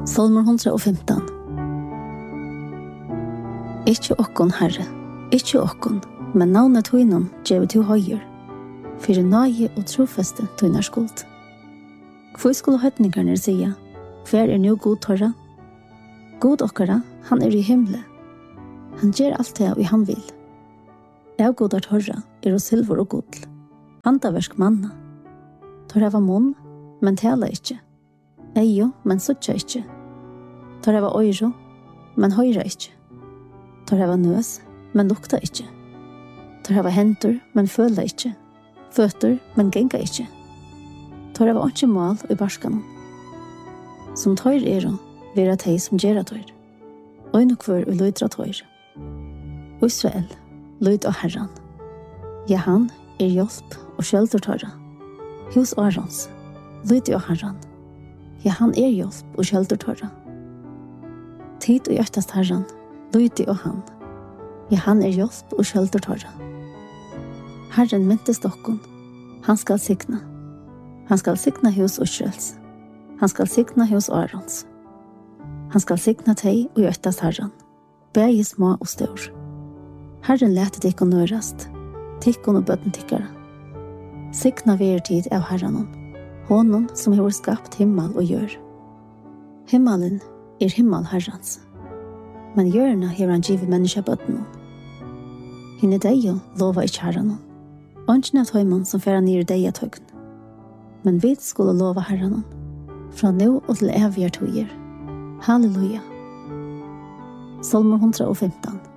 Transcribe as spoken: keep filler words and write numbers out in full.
Salmer hundra og femtan. Ikke okkon, Herre, ikke okkon, men navnet tøynum djevet til høyre, for nage og trofeste tøynar skuld. Hvor skulle høytningarne sige, hver er nu god torra? God okkara, han er i himle. Han gjer alt det og han vil. Jeg godar torra er og silver og godl. Handaversk manna. Torra var munn, men tala ikkje. Eio, men suttja ikkje. Torra var øyro, men høyra ikkje. Torra var nøs, men lukta ikkje. Torra var hendur, men føla ikkje. Føtter, men genga ikkje. Torra var ikkje mal i barskan. Som tøyr er og vera tei som gjerra tøyr. Og nok for å løydra tøyr. Israel, løyd av Herran. Ja, han er hjelp og skjeldur tøyra. Hos Arons, løyd av Herran. Ja, han er hjelp og skjeldur tøyra. Tid og hjertast Herran, løyd av han. Ja, han er hjelp og skjeldur tøyra. Herren myntes dokkon, han skal signa. Han skal signa hos Israels. Han skal signa hos Arons. Han skal signa teg og hjertast Herran. Begge små og stor. Herren lete tikkon nørast, tikkon og bøtten tikkara. Signa vertid av Herranon, honom som har skapt himmel og gjør. Himmelen er himmel Herrans, men gjørna har han givet menneska bøtten. Hinne deio lova ikkje Herranon, ønskene av tøymon som færa nir deia tøgn. Men vi skulle lova Herranon, fra nå og til evige tøyer. Halleluja. Salmer hundra og femtan.